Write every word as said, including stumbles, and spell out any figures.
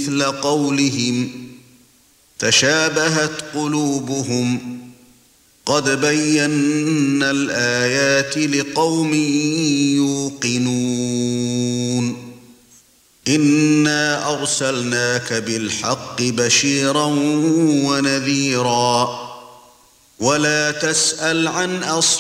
مثل قولهم تشابهت قلوبهم قد بينا الآيات لقوم يوقنون إنا أرسلناك بالحق بشيرا ونذيرا ولا تسأل عن أصحاب